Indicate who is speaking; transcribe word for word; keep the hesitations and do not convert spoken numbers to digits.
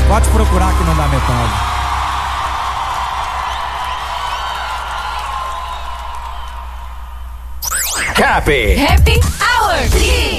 Speaker 1: Pode procurar que não dá metade.
Speaker 2: Happy
Speaker 3: Happy Hour.